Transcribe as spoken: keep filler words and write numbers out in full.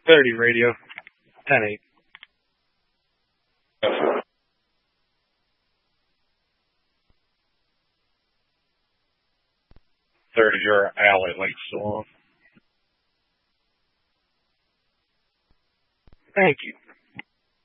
thirty radio, ten eight. thirty, your alley lights still on. Thank you.